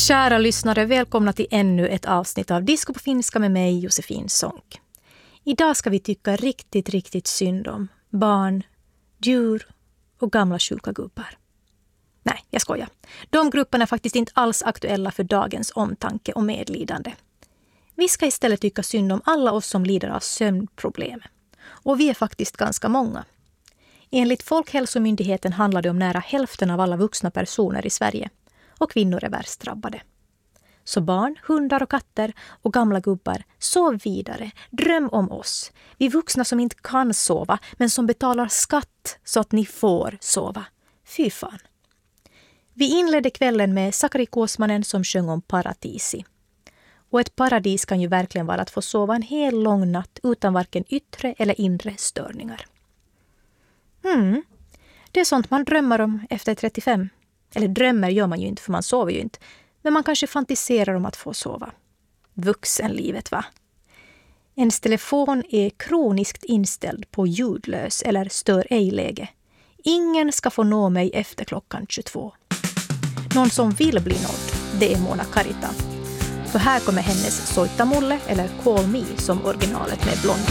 Kära lyssnare, välkomna till ännu ett avsnitt av Disco på finska med mig, Josefin Sonck. Idag ska vi tycka riktigt synd om barn, djur och gamla sjuka gubbar. Nej, jag skojar. De grupperna är faktiskt inte alls aktuella för dagens omtanke och medlidande. Vi ska istället tycka synd om alla oss som lider av sömnproblem. Och vi är faktiskt ganska många. Enligt Folkhälsomyndigheten handlar det om nära hälften av alla vuxna personer i Sverige. Och kvinnor är värst drabbade. Så barn, hundar och katter och gamla gubbar, sov vidare, dröm om oss. Vi vuxna som inte kan sova men som betalar skatt så att ni får sova. Fy fan. Vi inledde kvällen med Sakari Kuosmanen som sjöng om paradisi. Och ett paradis kan ju verkligen vara att få sova en hel lång natt utan varken yttre eller inre störningar. Det är sånt man drömmer om efter 35. Eller drömmer gör man ju inte för man sover ju inte. Men man kanske fantiserar om att få sova. Vuxenlivet, va? Ens telefon är kroniskt inställd på ljudlös eller stör ej-läge. Ingen ska få nå mig efter klockan 22. Någon som vill bli nådd, det är Mona Karita. För här kommer hennes Soittamulle eller Call Me som originalet med Blondie.